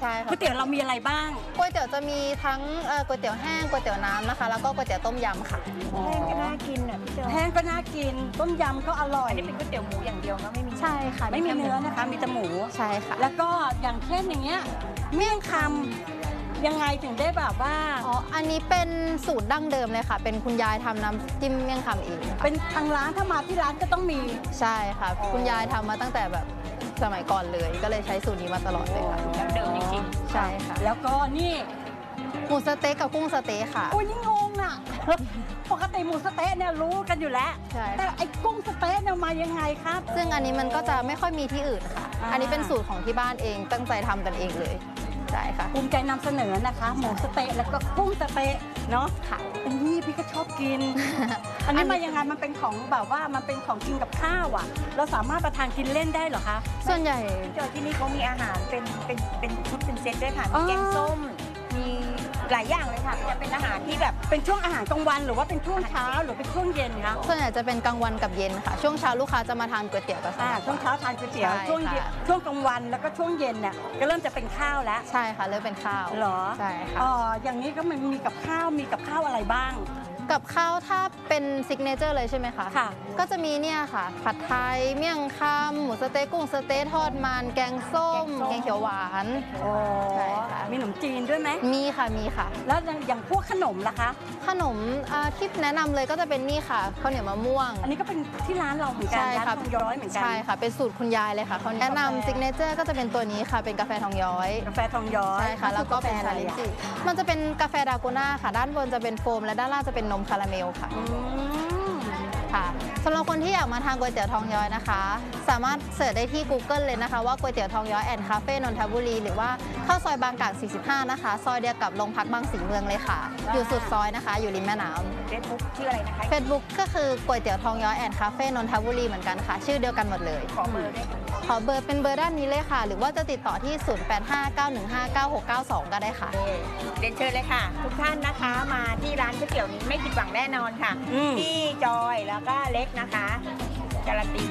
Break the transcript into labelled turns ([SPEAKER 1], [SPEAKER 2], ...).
[SPEAKER 1] ช่ค่ะ
[SPEAKER 2] ก๋วยเตี๋ยวเรามีอะไรบ้าง
[SPEAKER 1] ก๋วยเตี๋ยวจะมีทั้งก๋วยเตี๋ยวแห้งก๋วยเตี๋ยวน้ำนะคะแล้วก็ก๋วยเตี๋ยวต้มยำค่ะ
[SPEAKER 3] แห้งก็น่ากินอ่ะพี่จอย
[SPEAKER 2] แห้งก็น่ากินต้มยำก็อร่อย
[SPEAKER 3] อันนี้เป็นก๋วยเตี๋ยวหมูอย่างเดียวก็ไม่มี
[SPEAKER 1] ใช่ค่ะ
[SPEAKER 2] ไม่มีเนื้อนะคะมีแต่หมู
[SPEAKER 1] ใช่ค่ะ
[SPEAKER 2] แล้วก็อย่างเช่นอย่างเงี้ยเมี่ยงคำยังไงถึงได้แบบว่า
[SPEAKER 1] อันนี้เป็นสูตรดั้งเดิมเลยค่ะ เป็นคุณยายทำน้ำจิ้มเมี่ยงคำเอง
[SPEAKER 2] เป็นทางร้านถ้ามาที่ร้านก็ต้องมี
[SPEAKER 1] ใช่ค่ะคุณยายทำมาตั้งแต่แบบสมัยก่อนเลยก็เลยใช้สูตรนี้มาตลอดเลยค่ะ
[SPEAKER 3] ดั้งเดิมจริง
[SPEAKER 1] ๆใช่ค่ะ
[SPEAKER 2] แล้วก็นี่
[SPEAKER 1] หมูสเต๊กกับกุ้งสเต๊กค่ะ
[SPEAKER 2] โอ้ยนี่งงอ่ะปกติหมูสเต๊กเนี่ยรู้กันอยู่แล้วแต่ไอ้กุ้งสเต๊กเนี่ยมายังไงครับ
[SPEAKER 1] ซึ่งอันนี้มันก็จะไม่ค่อยมีที่อื่นค่ะอันนี้เป็นสูตรของที่บ้านเองตั้งใจทำกันเองเลยใช่ค่ะ
[SPEAKER 2] ภูมิใจนำเสนอนะคะหมูสเต๊กแล้วก็กุ้งสเต๊กเนาะ
[SPEAKER 1] ค่ะ
[SPEAKER 2] อันนี้พี่ก็ชอบกิน อันนี้มายังไงมันเป็นของแบบว่ามันเป็นของกินกับข้าวอ่ะเราสามารถประทานกินเล่นได้เหรอคะ
[SPEAKER 1] ส่วนใหญ่
[SPEAKER 3] จอยที่นี่เขามีอาหารเป็นชุดเป็นเซตด้วยค่ะมีแกงส้มมีหลายอย่างเลยค่ะจะเป็นอาหารที่แบบ
[SPEAKER 2] เป็นช่วงอาหารกลางวันหรือว่าเป็นช่วงเช้าหรือเป็นช่วงเย็นคะ
[SPEAKER 1] ส่วนใหญ่จะเป็นกลางวันกับเย็นค่ะช่วงเช้าลูกค้าจะมาทานก๋วยเตี๋ยวกัน
[SPEAKER 2] ช่วงเช้าทานก๋วยเตี๋ยวช่วงเย็นช่วงกลางวันแล้วก็ช่วงเย็นเนี่ยก็เริ่มจะเป็นข้าวแล้ว
[SPEAKER 1] ใช่ค่ะเริ่มเป็นข้าว
[SPEAKER 2] เหรอ
[SPEAKER 1] ใช่ค่ะ
[SPEAKER 2] อย่างนี้ก็มันมีกับข้าวอะไรบ้าง
[SPEAKER 1] กับข้าวถ้าเป็นซิกเนเจอร์เลยใช่ไหมคะ
[SPEAKER 2] ค่ะ
[SPEAKER 1] ก็จะมีเนี่ยค่ะผัดไทยเมี่ยงคำหมูสเต๊กกุ้งสเต๊กทอดมันแกงส้มแกงเขียวหวาน
[SPEAKER 2] ใช่ค่ะมีขนมจีนด้วยไหม
[SPEAKER 1] มีค่ะมีค่ะ
[SPEAKER 2] แล้วอย่างพวกขนมล่ะคะ
[SPEAKER 1] ขนมที่แนะนำเลยก็จะเป็นนี่ค่ะข้าวเหนียวมะม่วง
[SPEAKER 2] อันนี้ก็เป็นที่ร้านเราเหมือนกันร้านทองย้อยเหมือนกัน
[SPEAKER 1] ใช่ค่ะเป็นสูตรคุณยายเลยค่ะเขาแนะนำซิกเนเจอร์ก็จะเป็นตัวนี้ค่ะเป็นกาแฟทองย้อยใช่ค่ะแล้วก็เป็นชาลินจิมันจะเป็นกาแฟดาโกน่าค่ะด้านบนจะเป็นโฟมและด้านล่างจะเป็นนมคาราเมลค่ะค่ะสำหรับคนที่อยากมาทานก๋วยเตี๋ยวทองย้อยนะคะสามารถเสิร์ชได้ที่ Google เลยนะคะว่าก๋วยเตี๋ยวทองย้อยแอนด์คาเฟ่นนทบุรีหรือว่าเข้าซอยบางกาก45นะคะซอยเดียวกับโรงพักบางสีเมืองเลยค่ะอยู่สุดซอยนะคะอยู่ริมแม่น้
[SPEAKER 3] ำ Facebook ชื่ออะไรนะคะ
[SPEAKER 1] Facebook ก็คือก๋วยเตี๋ยวทองย้อยแอนด์คาเฟ่นนทบุรีเหมือนกันค่ะชื่อเดียวกันหมดเลย
[SPEAKER 3] ขอเบอร์ด้วย
[SPEAKER 1] ขอเบอร์เป็นเบอร์ด้านนี้เลยค่ะหรือว่าจะติดต่อที่0859159692ก็ได้ค่ะ
[SPEAKER 3] เรียนเชิญเลยค่ะทุกท่านนะคะมาที่ร้านก๋วยเตี๋ยวนี้ไม่ผิดหวังแน่นอนค่ะพี่จอยแล้วก็เล็กนะคะการันตี